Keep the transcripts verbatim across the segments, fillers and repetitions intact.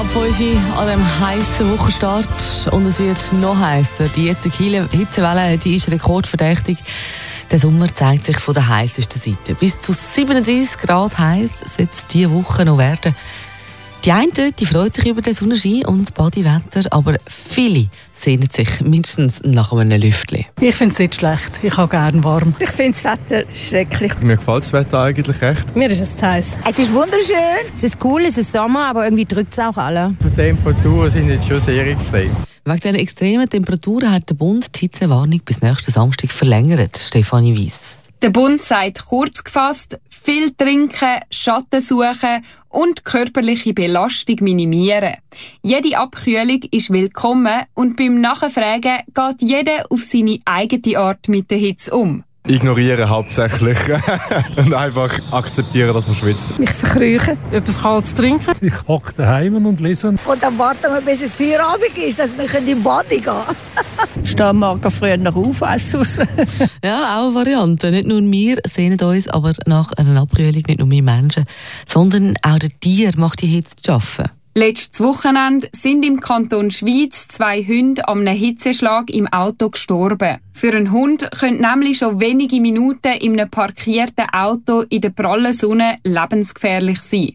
Ab fünf Uhr an diesem heissen Wochenstart und es wird noch heißer. Die jetzige Hitzewelle, die ist rekordverdächtig. Der Sommer zeigt sich von der heissesten Seite. Bis zu siebenunddreissig Grad heiß soll es diese Woche noch werden. Die einen die freuen sich über den Sonnenschein und das Badewetter, aber viele sehnen sich mindestens nach einem Lüftchen. Ich finde es nicht schlecht. Ich habe gerne warm. Ich finde das Wetter schrecklich. Mir gefällt das Wetter eigentlich recht. Mir ist es zu heiß. Es ist wunderschön. Es ist cool, es ist Sommer, aber irgendwie drückt es auch alle. Die Temperaturen sind jetzt schon sehr extrem. Wegen dieser extremen Temperaturen hat der Bund die Hitzewarnung bis nächsten Samstag verlängert. Stefanie Weiss. Der Bund sagt kurz gefasst, viel trinken, Schatten suchen und körperliche Belastung minimieren. Jede Abkühlung ist willkommen und beim Nachfragen geht jeder auf seine eigene Art mit der Hitze um. Ignorieren hauptsächlich und einfach akzeptieren, dass man schwitzt. Mich verkrüchen. Etwas Kaltes trinken. Ich hocke daheim und lese. Und dann warten wir, bis es Feierabend ist, dass wir in die Bade gehen können. Stehen morgen früh noch auf, weiss aus. Ja, auch eine Variante. Nicht nur wir sehnen uns aber nach einer Abkühlung, nicht nur wir Menschen, sondern auch der Tier macht die Hitze zu arbeiten. Letztes Wochenende sind im Kanton Schwyz zwei Hunde an einem Hitzeschlag im Auto gestorben. Für einen Hund können nämlich schon wenige Minuten in einem parkierten Auto in der prallen Sonne lebensgefährlich sein.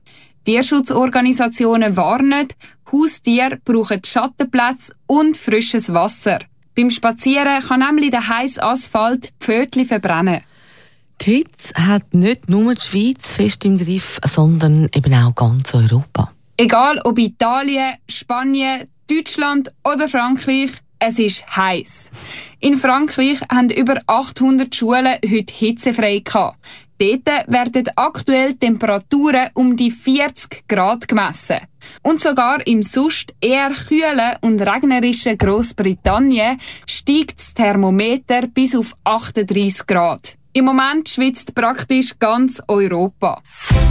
Tierschutzorganisationen warnen, Haustiere brauchen Schattenplätze und frisches Wasser. Beim Spazieren kann nämlich der heisse Asphalt die Pfötchen verbrennen. Die Hitze hat nicht nur die Schweiz fest im Griff, sondern eben auch ganz Europa. Egal ob Italien, Spanien, Deutschland oder Frankreich, es ist heiß. In Frankreich haben über achthundert Schulen heute hitzefrei gehabt. Dort werden aktuell Temperaturen um die vierzig Grad gemessen. Und sogar im sonst eher kühlen und regnerischen Grossbritannien steigt das Thermometer bis auf achtunddreissig Grad. Im Moment schwitzt praktisch ganz Europa.